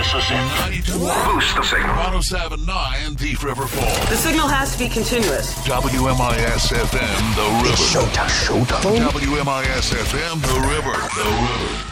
Mississippi. Boost the signal. 107.9 Thief River Falls. The signal has to be continuous. WMIS FM, The River. Showtime. WMIS FM, The River.